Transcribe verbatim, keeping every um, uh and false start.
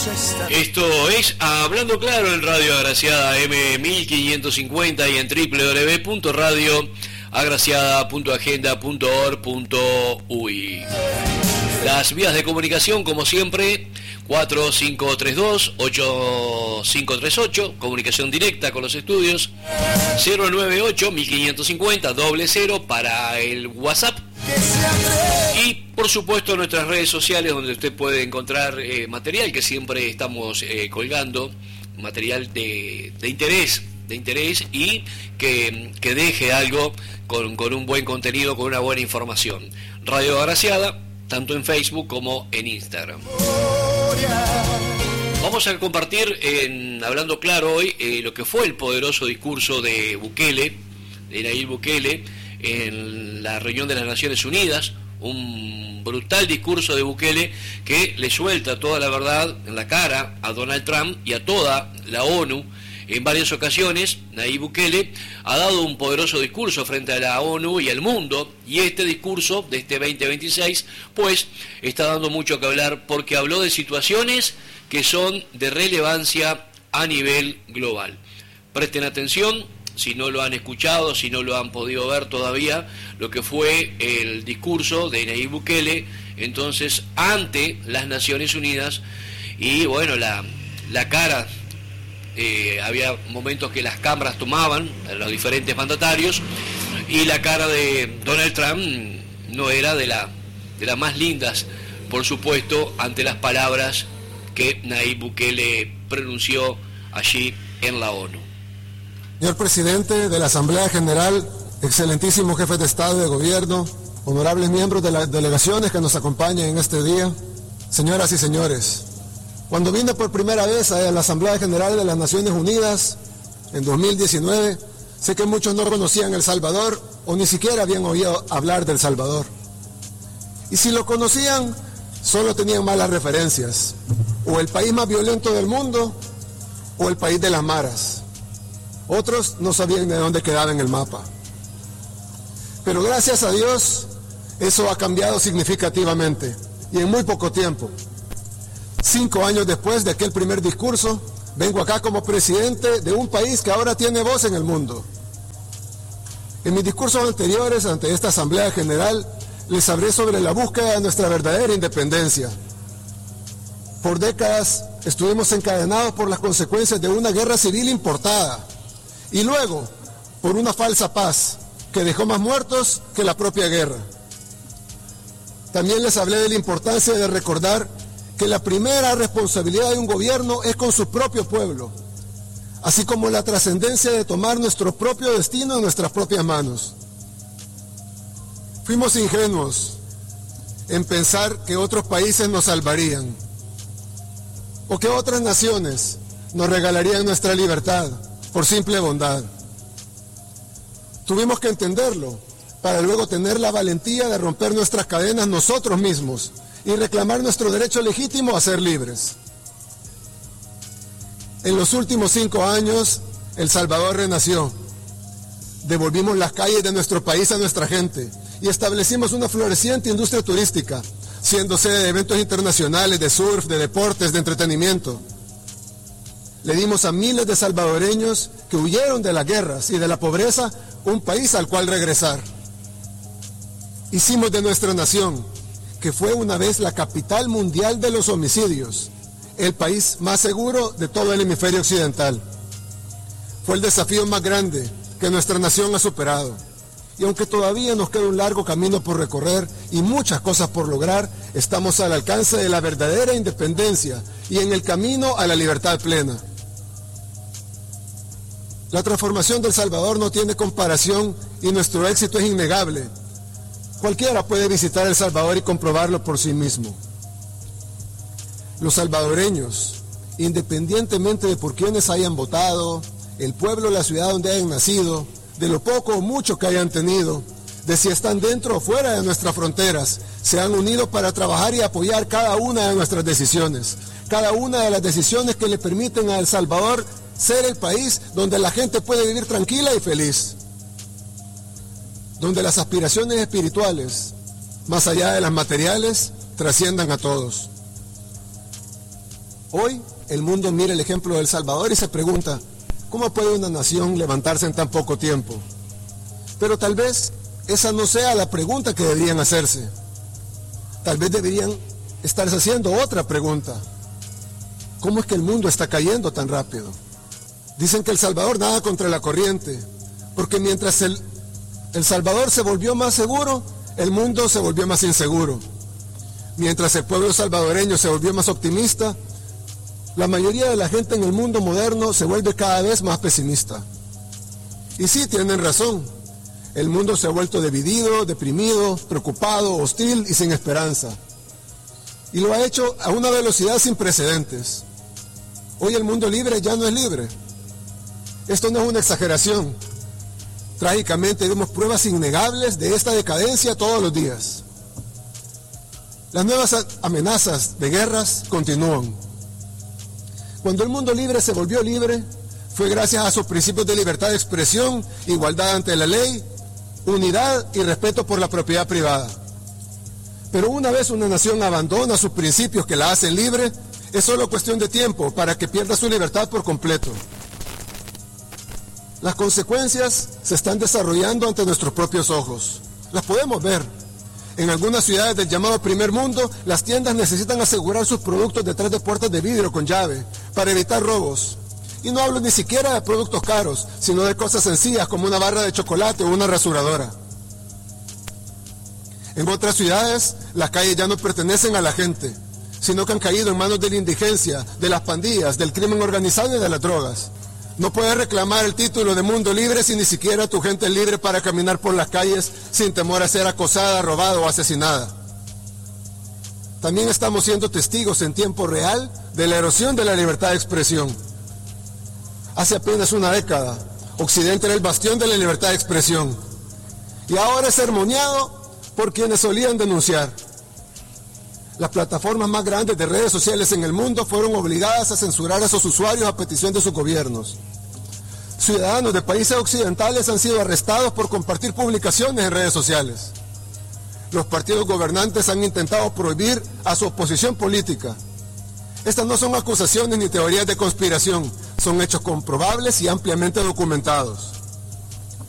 Esto es Hablando Claro en Radio Agraciada M mil quinientos cincuenta y en doble u doble u doble u punto radio agraciada punto agenda punto org punto uy. Las vías de comunicación, como siempre, cuatro cinco tres dos ocho cinco tres ocho, comunicación directa con los estudios, cero nueve ocho mil quinientos cincuenta doble cero para el WhatsApp. Y por supuesto nuestras redes sociales, donde usted puede encontrar eh, material que siempre estamos eh, colgando, material de, de interés, de interés y que, que deje algo con, con un buen contenido, con una buena información. Radio Agraciada, tanto en Facebook como en Instagram. Vamos a compartir, en Hablando Claro hoy, eh, lo que fue el poderoso discurso de Bukele, de Nayib Bukele, en la reunión de las Naciones Unidas. Un brutal discurso de Bukele que le suelta toda la verdad en la cara a Donald Trump y a toda la ONU. En varias ocasiones, Nayib Bukele ha dado un poderoso discurso frente a la ONU y al mundo, y este discurso de este veinte veintiséis, pues, está dando mucho que hablar porque habló de situaciones que son de relevancia a nivel global. Presten atención, si no lo han escuchado, si no lo han podido ver todavía, lo que fue el discurso de Nayib Bukele, entonces, ante las Naciones Unidas, y bueno, la, la cara... Eh, había momentos que las cámaras tomaban a los diferentes mandatarios y la cara de Donald Trump no era de la de las más lindas, por supuesto, ante las palabras que Nayib Bukele pronunció allí en la ONU. Señor presidente de la Asamblea General, excelentísimo jefe de Estado y de Gobierno, honorables miembros de las delegaciones que nos acompañan en este día, señoras y señores, cuando vine por primera vez a la Asamblea General de las Naciones Unidas, en dos mil diecinueve, sé que muchos no conocían El Salvador o ni siquiera habían oído hablar de El Salvador. Y si lo conocían, solo tenían malas referencias, o el país más violento del mundo, o el país de las maras. Otros no sabían de dónde quedaba en el mapa. Pero gracias a Dios, eso ha cambiado significativamente, y en muy poco tiempo. Cinco años después de aquel primer discurso, vengo acá como presidente de un país que ahora tiene voz en el mundo. En mis discursos anteriores ante esta Asamblea General, les hablé sobre la búsqueda de nuestra verdadera independencia. Por décadas estuvimos encadenados por las consecuencias de una guerra civil importada y luego por una falsa paz que dejó más muertos que la propia guerra. También les hablé de la importancia de recordar que la primera responsabilidad de un gobierno es con su propio pueblo, así como la trascendencia de tomar nuestro propio destino en nuestras propias manos. Fuimos ingenuos en pensar que otros países nos salvarían, o que otras naciones nos regalarían nuestra libertad por simple bondad. Tuvimos que entenderlo para luego tener la valentía de romper nuestras cadenas nosotros mismos y reclamar nuestro derecho legítimo a ser libres. En los últimos cinco años, El Salvador renació. Devolvimos las calles de nuestro país a nuestra gente y establecimos una floreciente industria turística, siendo sede de eventos internacionales, de surf, de deportes, de entretenimiento. Le dimos a miles de salvadoreños que huyeron de las guerras y de la pobreza un país al cual regresar. Hicimos de nuestra nación, que fue una vez la capital mundial de los homicidios, el país más seguro de todo el hemisferio occidental. Fue el desafío más grande que nuestra nación ha superado. Y aunque todavía nos queda un largo camino por recorrer y muchas cosas por lograr, estamos al alcance de la verdadera independencia y en el camino a la libertad plena. La transformación de El Salvador no tiene comparación y nuestro éxito es innegable. Cualquiera puede visitar El Salvador y comprobarlo por sí mismo. Los salvadoreños, independientemente de por quienes hayan votado, el pueblo o la ciudad donde hayan nacido, de lo poco o mucho que hayan tenido, de si están dentro o fuera de nuestras fronteras, se han unido para trabajar y apoyar cada una de nuestras decisiones, cada una de las decisiones que le permiten a El Salvador ser el país donde la gente puede vivir tranquila y feliz, donde las aspiraciones espirituales, más allá de las materiales, trasciendan a todos. Hoy el mundo mira el ejemplo de El Salvador y se pregunta, ¿cómo puede una nación levantarse en tan poco tiempo? Pero tal vez esa no sea la pregunta que deberían hacerse. Tal vez deberían estarse haciendo otra pregunta. ¿Cómo es que el mundo está cayendo tan rápido? Dicen que El Salvador nada contra la corriente, porque mientras el, el Salvador se volvió más seguro, el mundo se volvió más inseguro. Mientras el pueblo salvadoreño se volvió más optimista, la mayoría de la gente en el mundo moderno se vuelve cada vez más pesimista. Y sí, tienen razón. El mundo se ha vuelto dividido, deprimido, preocupado, hostil y sin esperanza. Y lo ha hecho a una velocidad sin precedentes. Hoy el mundo libre ya no es libre. Esto no es una exageración. Trágicamente vemos pruebas innegables de esta decadencia todos los días. Las nuevas amenazas de guerras continúan. Cuando el mundo libre se volvió libre, fue gracias a sus principios de libertad de expresión, igualdad ante la ley, unidad y respeto por la propiedad privada. Pero una vez una nación abandona sus principios que la hacen libre, es solo cuestión de tiempo para que pierda su libertad por completo. Las consecuencias se están desarrollando ante nuestros propios ojos. Las podemos ver. En algunas ciudades del llamado primer mundo, las tiendas necesitan asegurar sus productos detrás de puertas de vidrio con llave para evitar robos. Y no hablo ni siquiera de productos caros, sino de cosas sencillas como una barra de chocolate o una rasuradora. En otras ciudades, las calles ya no pertenecen a la gente, sino que han caído en manos de la indigencia, de las pandillas, del crimen organizado y de las drogas. No puedes reclamar el título de mundo libre si ni siquiera tu gente es libre para caminar por las calles sin temor a ser acosada, robada o asesinada. También estamos siendo testigos en tiempo real de la erosión de la libertad de expresión. Hace apenas una década, Occidente era el bastión de la libertad de expresión y ahora es sermoneado por quienes solían denunciar. Las plataformas más grandes de redes sociales en el mundo fueron obligadas a censurar a sus usuarios a petición de sus gobiernos. Ciudadanos de países occidentales han sido arrestados por compartir publicaciones en redes sociales. Los partidos gobernantes han intentado prohibir a su oposición política. Estas no son acusaciones ni teorías de conspiración, son hechos comprobables y ampliamente documentados.